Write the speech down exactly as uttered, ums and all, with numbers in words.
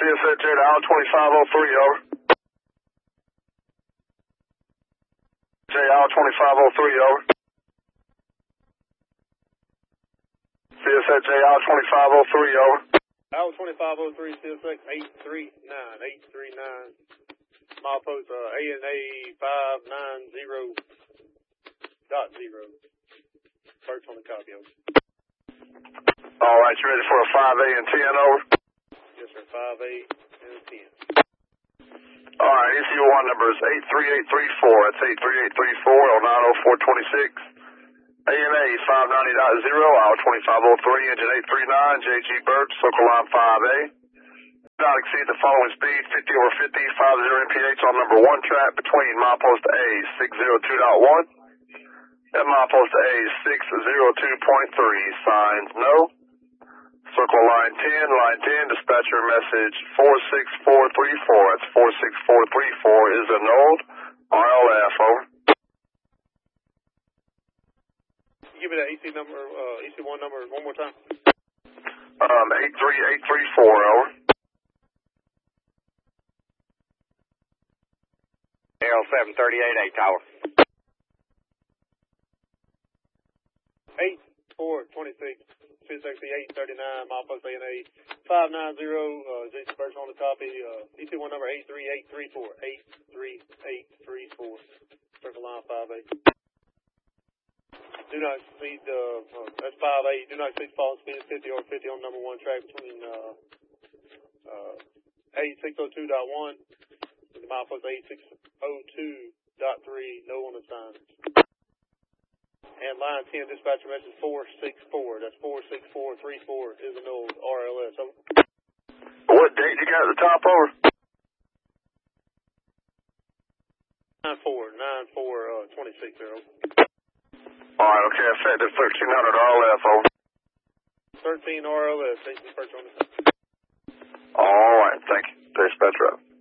S H J dial twenty-five oh three, over. J L twenty-five oh three, over. C S X J L twenty-five oh three, over. L twenty-five oh three, C S X eight three nine, eight three nine. Milepost uh, A N A five nine zero dot zero. Search on the copy, over. All right, you ready for a five A and ten, over? Yes, sir, five A and ten. All right, E C U one number is eight three eight three four. That's eight three eight three four oh nine oh four twenty-six. A N A five ninety dot zero, hour twenty-five oh three, engine eight three nine, J G Birch, Circle Line five A. Do not exceed the following speed, fifty over fifty, five zero M P H on number one track between milepost A six oh two point one and milepost A six oh two point three. Signs no. Circle line ten, line ten, dispatcher message four six four three four. That's four six four three four is annulled. R L F, over. Give me that E C number, uh, E C one number one more time. Um, eight three eight three four, over. L seven thirty-eight, eight tower. eight four twenty-six, C S X eight thirty-nine, milepost A N A five nine zero, uh, J C Birch on the copy, uh, E C one number eight three eight three four, eight three eight three four, circle line five A. Do not exceed, uh, uh, that's five A, do not exceed falling speed of fifty over fifty on number one track between, uh, uh, A six oh two point one and the milepost A six oh two point three, no on the sign. And line ten, dispatcher message four six four, that's four six four three four is an old R L S, over. What date you got at the top, over? nine four, nine four, uh, twenty-six, there, over. All right, okay, effective thirteen hundred R L F, over. thirteen R L S, J C Birch on the copy. All right, thank you. Dispatch route.